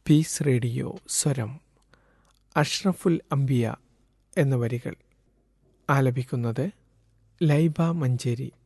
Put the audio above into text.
Piece radio സ്വരം അഷ്റഫുൽ അംബിയ എന്ന വരികൾ ആലപിക്കുന്നത് ലൈബ മഞ്ചേരി.